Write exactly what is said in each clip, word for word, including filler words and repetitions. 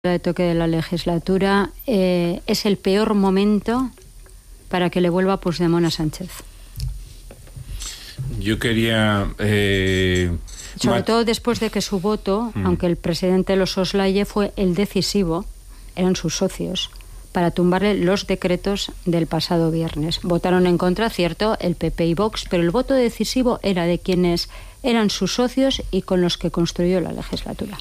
de toque de la legislatura, eh, es el peor momento para que le vuelva Puigdemont a Sánchez. Yo quería... Eh, Sobre todo después de que su voto, mm. aunque el presidente lo soslaye, fue el decisivo, eran sus socios, para tumbarle los decretos del pasado viernes. Votaron en contra, cierto, el P P y Vox, pero el voto decisivo era de quienes eran sus socios y con los que construyó la legislatura.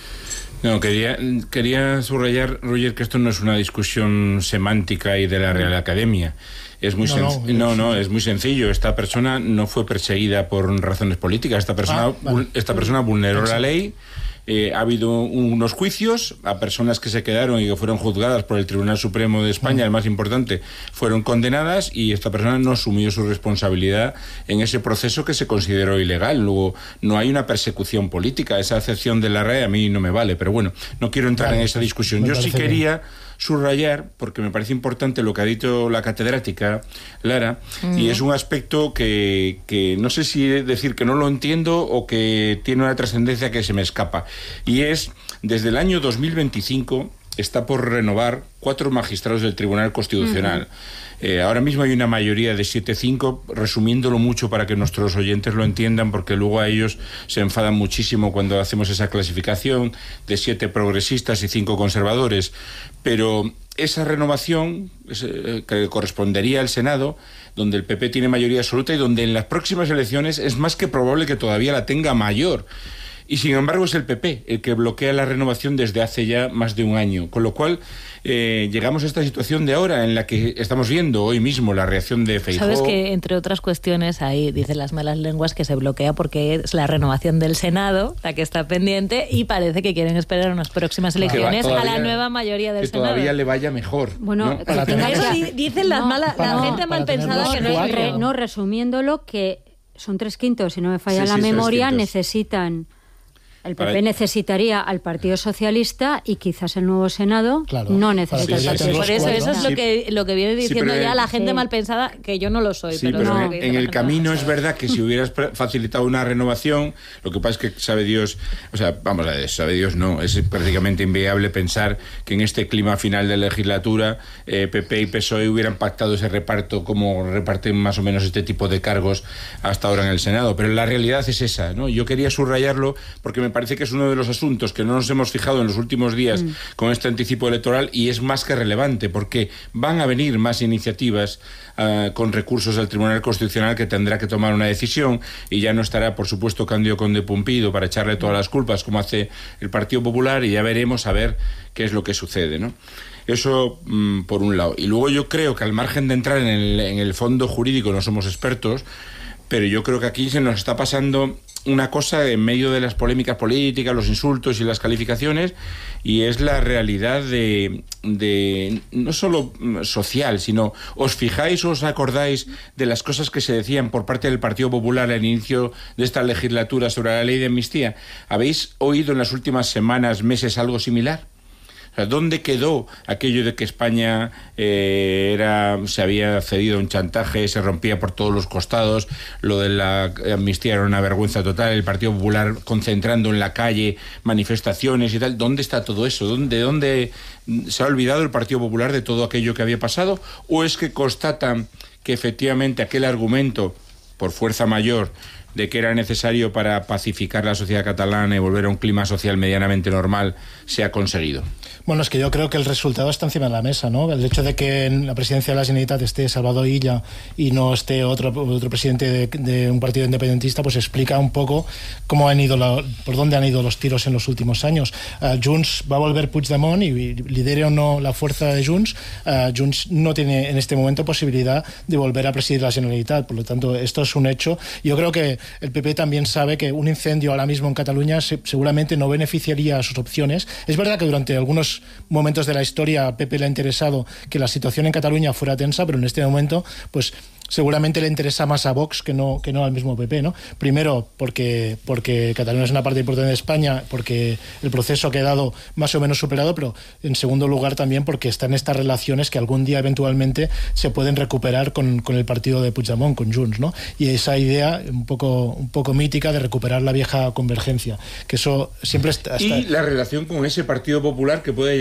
No, quería, quería subrayar, Roger, que esto no es una discusión semántica y de la Real Academia. Es muy no, sen- no, no, no, es muy sencillo. Esta persona no fue perseguida por razones políticas. Esta persona, ah, vale. esta persona vulneró Exacto. la ley. Eh, ha habido unos juicios a personas que se quedaron y que fueron juzgadas por el Tribunal Supremo de España, mm. el más importante, fueron condenadas, y esta persona no asumió su responsabilidad en ese proceso que se consideró ilegal. Luego, no hay una persecución política. Esa acepción de la R A E a mí no me vale, pero bueno, no quiero entrar vale, en esa discusión. Yo sí quería bien. subrayar, porque me parece importante lo que ha dicho la catedrática Lara, mm. y es un aspecto que, que no sé si decir que no lo entiendo o que tiene una trascendencia que se me escapa. Y es, desde el año dos mil veinticinco está por renovar cuatro magistrados del Tribunal Constitucional. Uh-huh. Eh, ahora mismo hay una mayoría de siete cinco, resumiéndolo mucho para que nuestros oyentes lo entiendan, porque luego a ellos se enfadan muchísimo cuando hacemos esa clasificación de siete progresistas y cinco conservadores. Pero esa renovación eh, que correspondería al Senado, donde el P P tiene mayoría absoluta y donde en las próximas elecciones es más que probable que todavía la tenga mayor. Y sin embargo es el P P el que bloquea la renovación desde hace ya más de un año. Con lo cual eh, llegamos a esta situación de ahora en la que estamos viendo hoy mismo la reacción de Feijóo. Sabes que, entre otras cuestiones, ahí dicen las malas lenguas que se bloquea porque es la renovación del Senado la que está pendiente, y parece que quieren esperar unas próximas elecciones va, todavía, a la nueva mayoría del que Senado. Que todavía le vaya mejor. Bueno, ¿no? para tener, eso sí, dicen las no, malas, la no, gente mal pensada que no es re, no, resumiéndolo, que son tres quintos, si no me falla sí, la sí, memoria, necesitan... El P P para... necesitaría al Partido Socialista y quizás el nuevo Senado claro, no necesita al Partido Por eso, eso es sí. lo que lo que viene diciendo sí, ya la gente sí. mal pensada, que yo no lo soy. Sí, pero, pero no, en, en el camino es verdad que si hubieras facilitado una renovación, lo que pasa es que sabe Dios, o sea, vamos a ver, sabe Dios no, es prácticamente inviable pensar que en este clima final de legislatura eh, P P y P S O E hubieran pactado ese reparto como reparten más o menos este tipo de cargos hasta ahora en el Senado, pero la realidad es esa, ¿no? Yo quería subrayarlo porque me parece que es uno de los asuntos que no nos hemos fijado en los últimos días mm. con este anticipo electoral, y es más que relevante porque van a venir más iniciativas uh, con recursos del Tribunal Constitucional, que tendrá que tomar una decisión, y ya no estará, por supuesto, Cándido Conde Pumpido para echarle todas las culpas como hace el Partido Popular, y ya veremos a ver qué es lo que sucede, ¿no? Eso mmm, por un lado. Y luego yo creo que, al margen de entrar en el, en el fondo jurídico, no somos expertos, pero yo creo que aquí se nos está pasando una cosa en medio de las polémicas políticas, los insultos y las calificaciones, y es la realidad de, de no solo social, sino os fijáis o os acordáis de las cosas que se decían por parte del Partido Popular al inicio de esta legislatura sobre la ley de amnistía. ¿Habéis oído en las últimas semanas, meses, algo similar? O sea, ¿dónde quedó aquello de que España eh, era se había cedido a un chantaje, se rompía por todos los costados, lo de la amnistía era una vergüenza total, el Partido Popular concentrando en la calle manifestaciones y tal? ¿Dónde está todo eso? ¿Dónde, dónde se ha olvidado el Partido Popular de todo aquello que había pasado? ¿O es que constatan que efectivamente aquel argumento, por fuerza mayor, de que era necesario para pacificar la sociedad catalana y volver a un clima social medianamente normal, se ha conseguido? Bueno, es que yo creo que el resultado está encima de la mesa, ¿no? El hecho de que en la presidencia de la Generalitat esté Salvador Illa y no esté otro, otro presidente de, de un partido independentista, pues explica un poco cómo han ido la, por dónde han ido los tiros en los últimos años. Uh, Junts va a volver Puigdemont, y lidere o no la fuerza de Junts, uh, Junts no tiene en este momento posibilidad de volver a presidir la Generalitat. Por lo tanto, esto es un hecho. Yo creo que el P P también sabe que un incendio ahora mismo en Cataluña se, seguramente no beneficiaría a sus opciones. Es verdad que durante algunos momentos de la historia a P P le ha interesado que la situación en Cataluña fuera tensa, pero en este momento pues seguramente le interesa más a Vox que no, que no al mismo P P, ¿no? Primero, porque, porque Cataluña es una parte importante de España, porque el proceso ha quedado más o menos superado, pero en segundo lugar también porque están estas relaciones que algún día eventualmente se pueden recuperar con, con el partido de Puigdemont, con Junts, ¿no? Y esa idea un poco, un poco mítica de recuperar la vieja convergencia, que eso siempre está... Y la relación con ese Partido Popular que puede